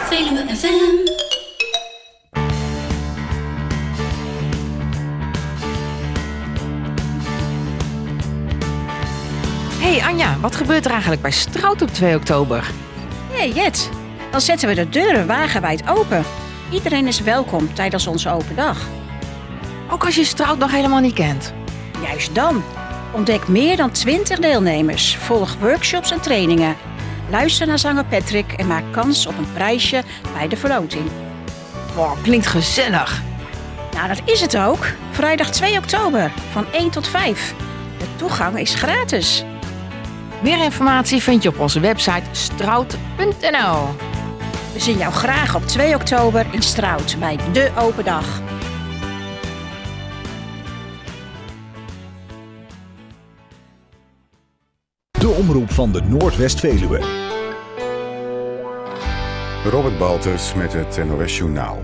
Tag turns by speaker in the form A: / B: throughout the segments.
A: Veluwe FM.
B: Hey Anja, wat gebeurt er eigenlijk bij Strout op 2 oktober?
C: Hey Jet, dan zetten we de deuren wagenwijd open. Iedereen is welkom tijdens onze open dag.
B: Ook als je Strout nog helemaal niet kent.
C: Juist dan. Ontdek meer dan 20 deelnemers. Volg workshops en trainingen. Luister naar zanger Patrick en maak kans op een prijsje bij de verloting.
B: Wow, klinkt gezellig.
C: Nou, dat is het ook. Vrijdag 2 oktober van 1 tot 5. De toegang is gratis.
B: Meer informatie vind je op onze website strout.nl.
C: We zien jou graag op 2 oktober in Strout bij de open dag.
D: De omroep van de Noordwest-Veluwe.
E: Robert Baltus met het NOS Journaal.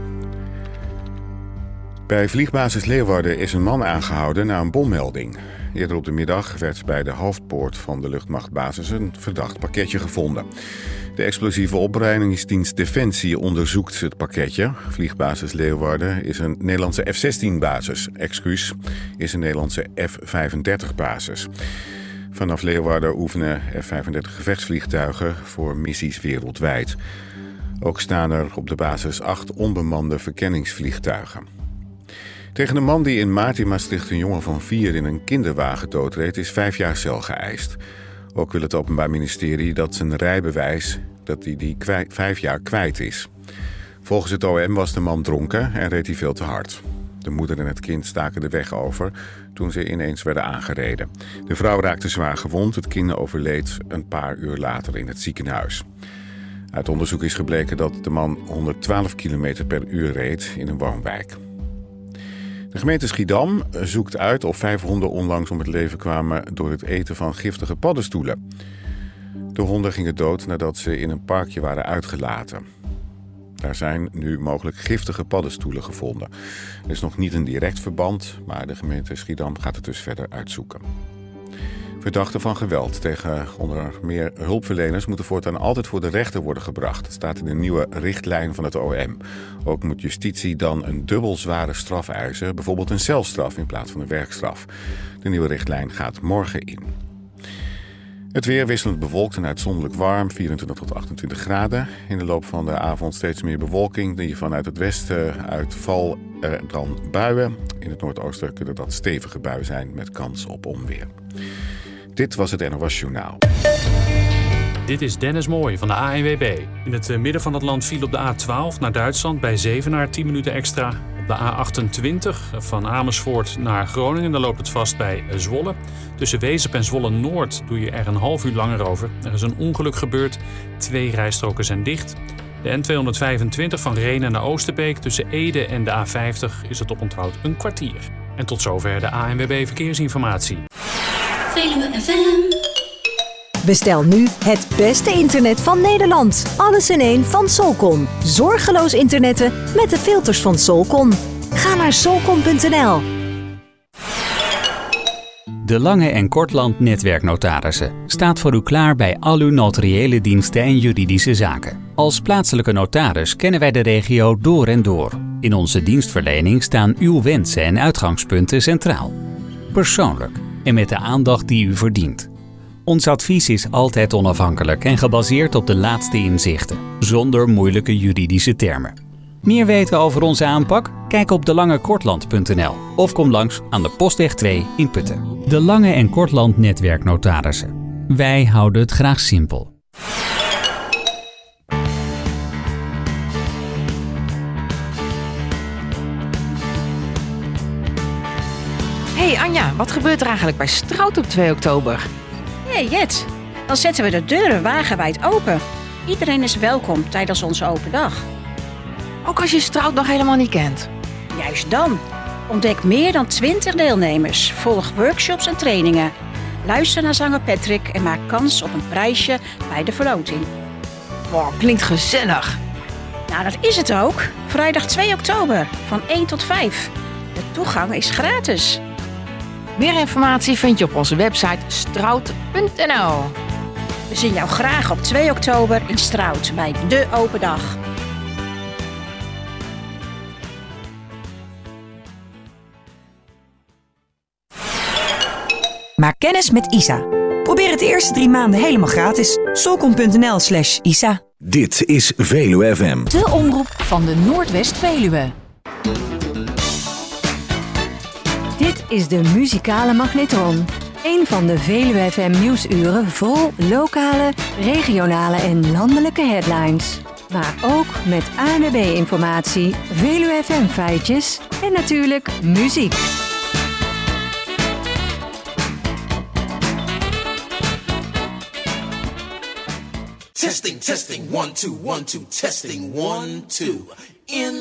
E: Bij vliegbasis Leeuwarden is een man aangehouden na een bommelding. Eerder op de middag werd bij de hoofdpoort van de luchtmachtbasis een verdacht pakketje gevonden. De explosieve opruimingsdienst Defensie onderzoekt het pakketje. Vliegbasis Leeuwarden is een Nederlandse F-16-basis. Excuus is een Nederlandse F-35-basis. Vanaf Leeuwarden oefenen F-35 gevechtsvliegtuigen voor missies wereldwijd. Ook staan er op de basis 8 onbemande verkenningsvliegtuigen. Tegen een man die in maart in Maastricht een jongen van 4 in een kinderwagen doodreed is 5 jaar cel geëist. Ook wil het Openbaar Ministerie dat zijn rijbewijs die 5 jaar kwijt is. Volgens het OM was de man dronken en reed hij veel te hard. De moeder en het kind staken de weg over toen ze ineens werden aangereden. De vrouw raakte zwaar gewond, het kind overleed een paar uur later in het ziekenhuis. Uit onderzoek is gebleken dat de man 112 km per uur reed in een woonwijk. De gemeente Schiedam zoekt uit of 5 honden onlangs om het leven kwamen door het eten van giftige paddenstoelen. De honden gingen dood nadat ze in een parkje waren uitgelaten. Daar zijn nu mogelijk giftige paddenstoelen gevonden. Er is nog niet een direct verband, maar de gemeente Schiedam gaat het dus verder uitzoeken. Verdachten van geweld tegen onder meer hulpverleners moeten voortaan altijd voor de rechter worden gebracht. Dat staat in de nieuwe richtlijn van het OM. Ook moet justitie dan een dubbel zware straf eisen, bijvoorbeeld een celstraf in plaats van een werkstraf. De nieuwe richtlijn gaat morgen in. Het weer wisselend bewolkt en uitzonderlijk warm, 24 tot 28 graden. In de loop van de avond steeds meer bewolking, die vanuit het westen uitval dan buien. In het noordoosten kunnen dat stevige buien zijn met kans op onweer. Dit was het NOS Journaal.
F: Dit is Dennis Mooij van de ANWB. In het midden van het land viel op de A12 naar Duitsland bij Zevenaar 10 minuten extra. Op de A28 van Amersfoort naar Groningen, daar loopt het vast bij Zwolle. Tussen Wezep en Zwolle-Noord doe je er een half uur langer over. Er is een ongeluk gebeurd, 2 rijstroken zijn dicht. De N225 van Rhenen naar Oosterbeek tussen Ede en de A50 is het oponthoud een kwartier. En tot zover de ANWB Verkeersinformatie.
A: Veluwe FM.
G: Bestel nu het beste internet van Nederland. Alles in één van Solcon. Zorgeloos internetten met de filters van Solcon. Ga naar solcon.nl.
H: De Lange en Kortland Netwerknotarissen staat voor u klaar bij al uw notariële diensten en juridische zaken. Als plaatselijke notaris kennen wij de regio door en door. In onze dienstverlening staan uw wensen en uitgangspunten centraal. Persoonlijk en met de aandacht die u verdient. Ons advies is altijd onafhankelijk en gebaseerd op de laatste inzichten, zonder moeilijke juridische termen. Meer weten over onze aanpak? Kijk op delangekortland.nl of kom langs aan de Postweg 2 in Putten. De Lange en Kortland Netwerknotarissen. Wij houden het graag simpel.
B: Hey Anja, wat gebeurt er eigenlijk bij Strout op 2 oktober?
C: Hey Jet, dan zetten we de deuren wagenwijd open. Iedereen is welkom tijdens onze open dag.
B: Ook als je Strout nog helemaal niet kent.
C: Juist dan. Ontdek meer dan 20 deelnemers. Volg workshops en trainingen. Luister naar zanger Patrick en maak kans op een prijsje bij de verloting.
B: Wow, klinkt gezellig.
C: Nou, dat is het ook. Vrijdag 2 oktober van 1 tot 5. De toegang is gratis.
B: Meer informatie vind je op onze website strout.nl.
C: We zien jou graag op 2 oktober in Strout bij De Open Dag.
I: Maak kennis met ISA. Probeer het de eerste 3 maanden helemaal gratis. Solcom.nl/ISA.
D: Dit is Veluwe FM.
B: De omroep van de Noordwest-Veluwe.
G: Dit is de muzikale magnetron. Een van de Veluwe FM nieuwsuren vol lokale, regionale en landelijke headlines. Maar ook met ANWB-informatie, Veluwe FM feitjes en natuurlijk muziek.
J: Testing, 1, 2, 1, 2, testing, 1, 2. In